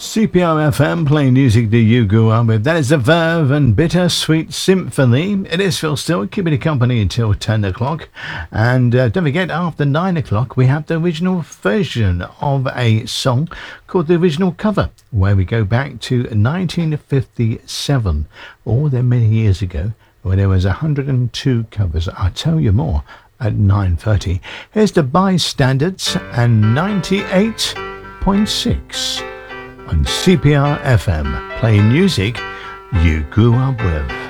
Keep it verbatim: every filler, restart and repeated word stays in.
C P R F M playing music that you grew up with. That is the Verve and Bittersweet Symphony. It is Phil Stewart, keeping you company until ten o'clock. And uh, don't forget, after nine o'clock, we have the original version of a song called The Original Cover, where we go back to nineteen fifty-seven, or then many years ago, where there was one hundred two covers. I'll tell you more at nine thirty. Here's the Bystanders and ninety-eight point six. On C P R F M, playing music you grew up with.